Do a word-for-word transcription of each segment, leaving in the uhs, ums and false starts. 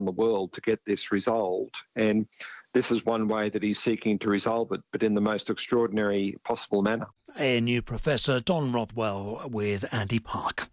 in the world to get this resolved. And this is one way that he's seeking to resolve it, but in the most extraordinary possible manner. A N U Professor Don Rothwell with Andy Park.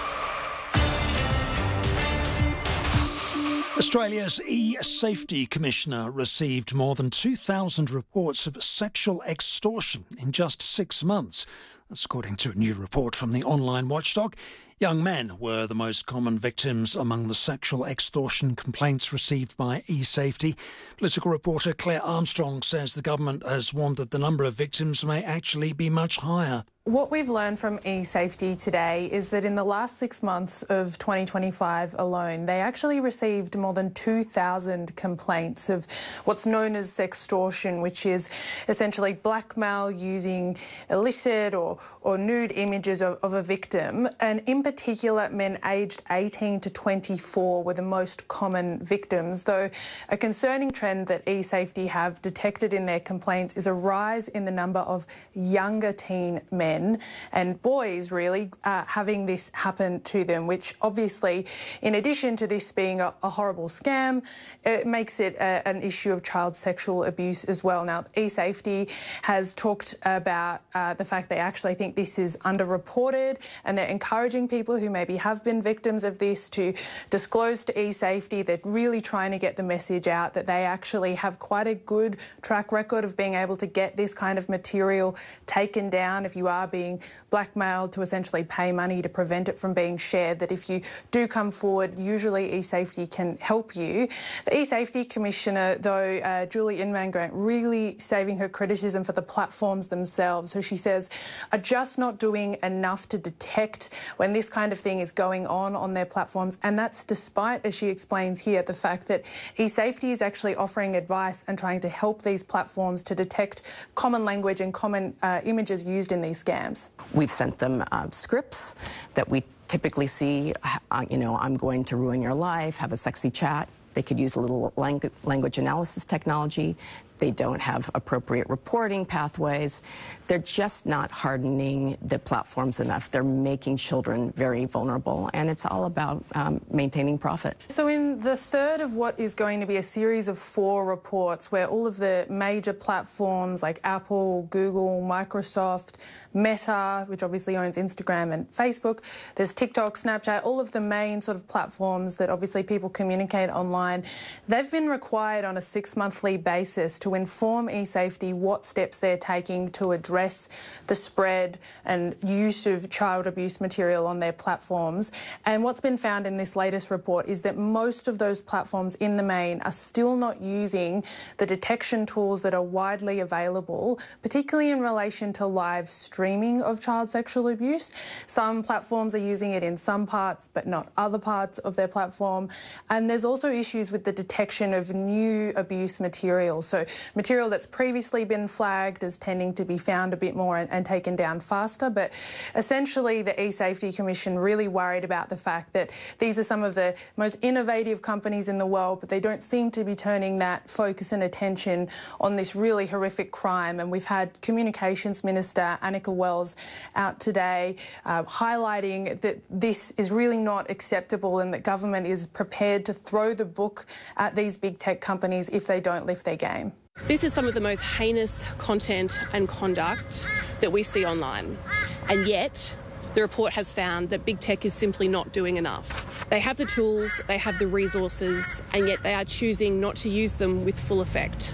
Australia's e-Safety Commissioner received more than two thousand reports of sexual extortion in just six months. That's according to a new report from the online watchdog. Young men were the most common victims among the sexual extortion complaints received by e-Safety. Political reporter Claire Armstrong says the government has warned that the number of victims may actually be much higher. What we've learned from e-Safety today is that in the last six months of twenty twenty-five alone, they actually received more than two thousand complaints of what's known as sextortion, which is essentially blackmail using illicit or, or nude images of, of a victim. And in particular, men aged eighteen to twenty-four were the most common victims, though a concerning trend that e-Safety have detected in their complaints is a rise in the number of younger teen men and boys really uh, having this happen to them, which obviously, in addition to this being a, a horrible scam, it makes it a, an issue of child sexual abuse as well. Now, e-Safety has talked about uh, the fact they actually think this is underreported, and they're encouraging people who maybe have been victims of this to disclose to e-Safety. They're really trying to get the message out that they actually have quite a good track record of being able to get this kind of material taken down if you are being blackmailed to essentially pay money to prevent it from being shared, that if you do come forward, usually e-Safety can help you. The e-Safety Commissioner, though, uh, Julie Inman-Grant, really saving her criticism for the platforms themselves, who she says are just not doing enough to detect when this kind of thing is going on on their platforms. And that's despite, as she explains here, the fact that e-Safety is actually offering advice and trying to help these platforms to detect common language and common uh, images used in these scams. We've sent them uh, scripts that we typically see, uh, you know, I'm going to ruin your life, have a sexy chat. They could use a little langu- language analysis technology. They don't have appropriate reporting pathways. They're just not hardening the platforms enough. They're making children very vulnerable, and it's all about um, maintaining profit. So in the third of what is going to be a series of four reports where all of the major platforms like Apple, Google, Microsoft, Meta, which obviously owns Instagram and Facebook, there's TikTok, Snapchat, all of the main sort of platforms that obviously people communicate online, they've been required on a six-monthly basis to to inform e-Safety what steps they're taking to address the spread and use of child abuse material on their platforms. And what's been found in this latest report is that most of those platforms in the main are still not using the detection tools that are widely available, particularly in relation to live streaming of child sexual abuse. Some platforms are using it in some parts, but not other parts of their platform. And there's also issues with the detection of new abuse material. So material that's previously been flagged as tending to be found a bit more and, and taken down faster. But essentially, the e-Safety Commission really worried about the fact that these are some of the most innovative companies in the world, but they don't seem to be turning that focus and attention on this really horrific crime. And we've had Communications Minister Annika Wells out today uh, highlighting that this is really not acceptable and that government is prepared to throw the book at these big tech companies if they don't lift their game. This is some of the most heinous content and conduct that we see online, and yet the report has found that big tech is simply not doing enough. They have the tools, they have the resources, and yet they are choosing not to use them with full effect.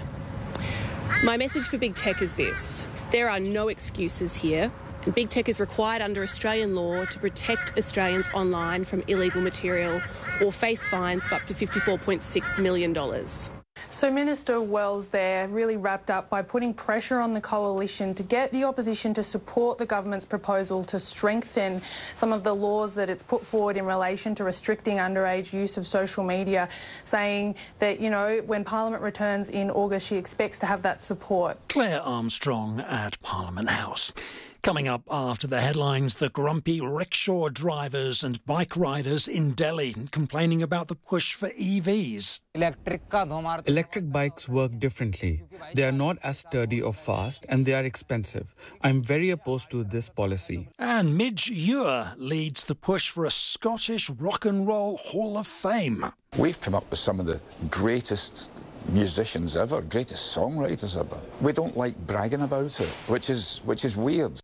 My message for big tech is this: there are no excuses here, and big tech is required under Australian law to protect Australians online from illegal material or face fines of up to fifty-four point six million dollars. So Minister Wells there really wrapped up by putting pressure on the coalition to get the opposition to support the government's proposal to strengthen some of the laws that it's put forward in relation to restricting underage use of social media, saying that, you know, when Parliament returns in August, she expects to have that support. Claire Armstrong at Parliament House. Coming up after the headlines, the grumpy rickshaw drivers and bike riders in Delhi complaining about the push for E Vs. Electric bikes work differently. They are not as sturdy or fast, and they are expensive. I'm very opposed to this policy. And Midge Ure leads the push for a Scottish Rock and Roll Hall of Fame. We've come up with some of the greatest musicians ever, greatest songwriters ever. We don't like bragging about it, which is which is weird.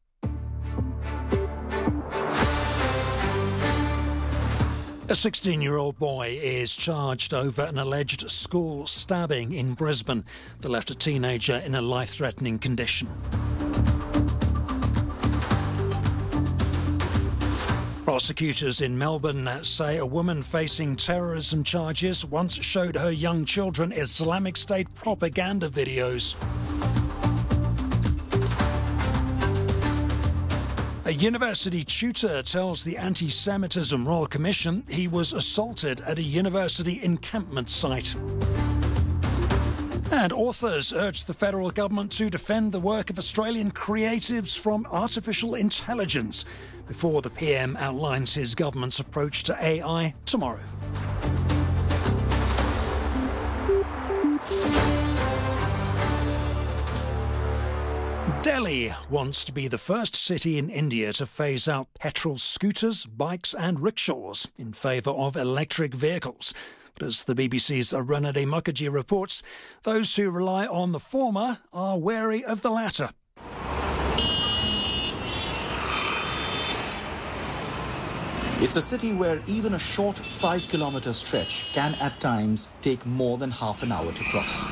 A sixteen-year-old boy is charged over an alleged school stabbing in Brisbane that left a teenager in a life-threatening condition. Prosecutors in Melbourne say a woman facing terrorism charges once showed her young children Islamic State propaganda videos. A university tutor tells the Anti-Semitism Royal Commission he was assaulted at a university encampment site. And authors urge the federal government to defend the work of Australian creatives from artificial intelligence before the P M outlines his government's approach to A I tomorrow. Delhi wants to be the first city in India to phase out petrol scooters, bikes and rickshaws in favour of electric vehicles. But as the B B C's Arunaday Mukherjee reports, those who rely on the former are wary of the latter. It's a city where even a short five-kilometre stretch can at times take more than half an hour to cross.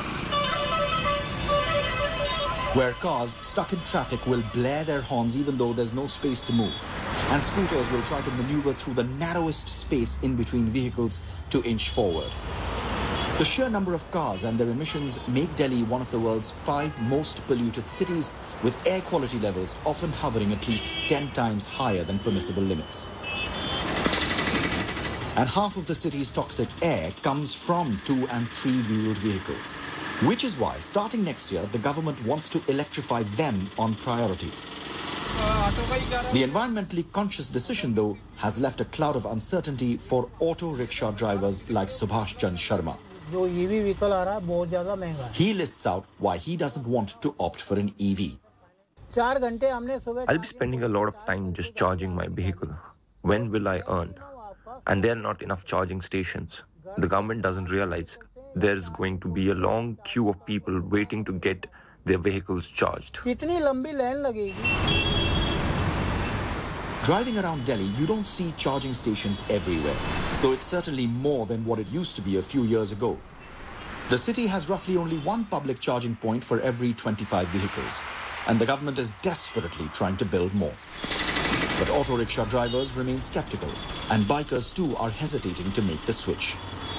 Where cars stuck in traffic will blare their horns even though there's no space to move. And scooters will try to maneuver through the narrowest space in between vehicles to inch forward. The sheer number of cars and their emissions make Delhi one of the world's five most polluted cities, with air quality levels often hovering at least ten times higher than permissible limits. And half of the city's toxic air comes from two and three-wheeled vehicles. Which is why, starting next year, the government wants to electrify them on priority. The environmentally conscious decision, though, has left a cloud of uncertainty for auto rickshaw drivers like Subhash Chand Sharma. He lists out why he doesn't want to opt for an E V. I'll be spending a lot of time just charging my vehicle. When will I earn? And there are not enough charging stations. The government doesn't realize there's going to be a long queue of people waiting to get their vehicles charged. Driving around Delhi, you don't see charging stations everywhere, though it's certainly more than what it used to be a few years ago. The city has roughly only one public charging point for every twenty-five vehicles, and the government is desperately trying to build more. But auto rickshaw drivers remain skeptical, and bikers too are hesitating to make the switch.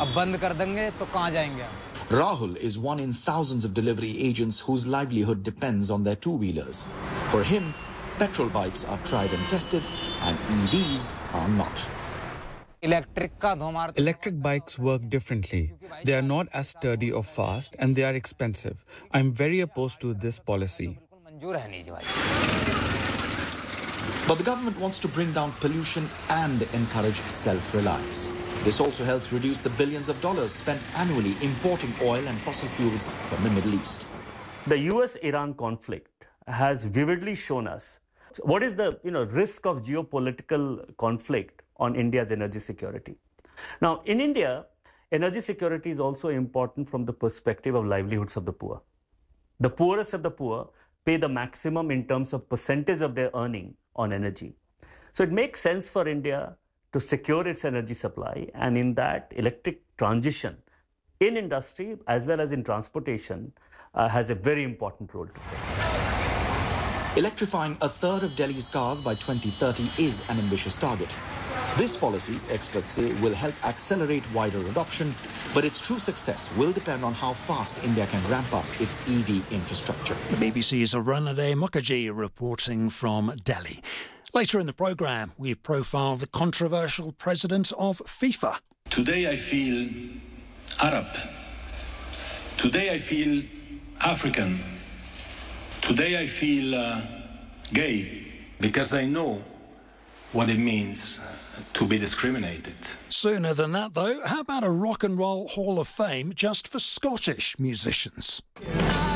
Rahul is one in thousands of delivery agents whose livelihood depends on their two-wheelers. For him, petrol bikes are tried and tested, and E Vs are not. Electric bikes work differently. They are not as sturdy or fast, and they are expensive. I'm very opposed to this policy. But the government wants to bring down pollution and encourage self-reliance. This also helps reduce the billions of dollars spent annually importing oil and fossil fuels from the Middle East. The U S Iran conflict has vividly shown us what is the you know, risk of geopolitical conflict on India's energy security. Now, in India, energy security is also important from the perspective of livelihoods of the poor. The poorest of the poor pay the maximum in terms of percentage of their earning on energy. So it makes sense for India to secure its energy supply, and in that, electric transition in industry as well as in transportation uh, has a very important role to play. Electrifying a third of Delhi's cars by twenty thirty is an ambitious target. This policy, experts say, will help accelerate wider adoption, but its true success will depend on how fast India can ramp up its E V infrastructure. The B B C's Arunaday Mukherjee reporting from Delhi. Later in the programme, we profile the controversial president of FIFA. Today I feel Arab. Today I feel African. Today I feel uh, gay. because I know what it means to be discriminated. Sooner than that, though, how about a Rock and Roll Hall of Fame just for Scottish musicians?